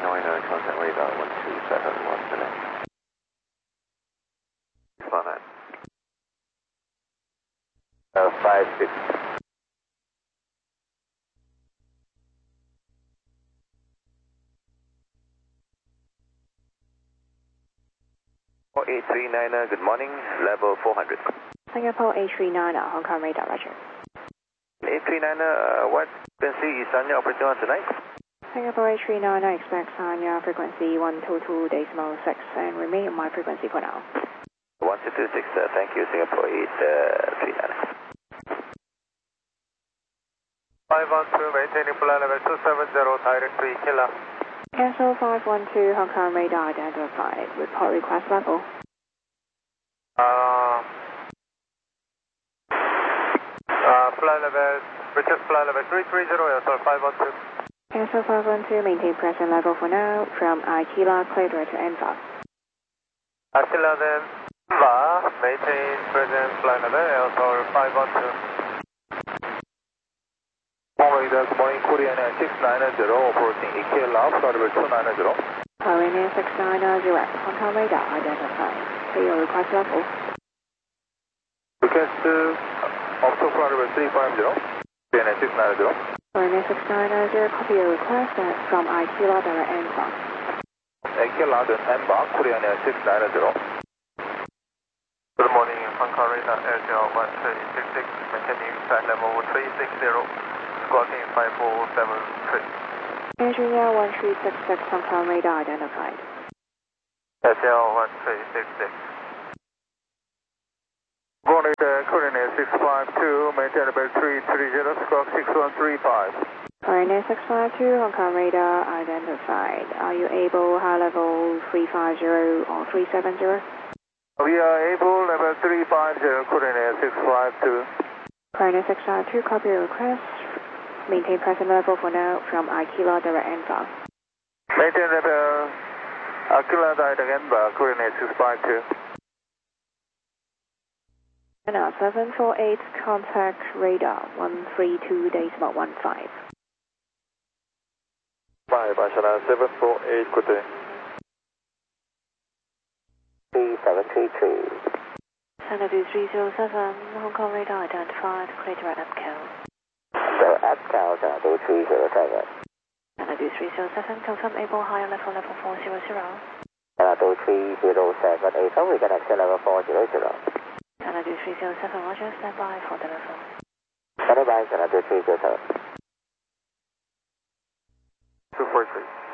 339, contact radar 127, what's the name? 619. 56. A390, good morning, level 400. Singapore A390, Hong Kong radar, roger. A390, what frequency is on your operating on tonight? Singapore A390 expects on your frequency 122.6 and remain on my frequency for now. 1226, thank you, Singapore A390. 512, maintaining flight level 270, direct to Ikela. Cancel 512, Hong Kong radar identified. Report request level. Flight level, British flight level 330, airport 512. Cancel 512, maintain present level for now. From Aquila, clear direct to Enva. Aquila then, maintain present flight level, airport 512. Good morning, Korean Air 690, approaching Ikela, flight level 290. Korean Air 690, Hong Kong radar identified. Clear request level. Request up to flight level 350, Korean Air 690. Korean Air 690, copy your request from Aquila direct Enva. Ikela then Enva, Korean Air 690. Good morning, Hong Kong radar, Airtel 1366, maintaining flight level 360. Squawking 5473. Engineer 1366, Hong Kong radar identified. SL 1366. Morning, Korean Air 652, maintain level 330, squawk 6135. Korean Air 652, Hong Kong radar identified. Are you able high level 350 or 370? We are able level 350, Korean Air 652. Korean Air 652, copy your request. Maintain present level for now from Aquila direct Enva. Maintain level Aquila direct Enva, Korean Air 652. And 748, contact radar 132.15. 748, good day. 3732. Center 307, Hong Kong radar identified, clear direct EPCO. So EPCO, Center 307. Center 307, confirm able higher level 400. Center 307, April, we can access level 400. Center 307, roger, stand by for the level. Stand by, Center 307. 243.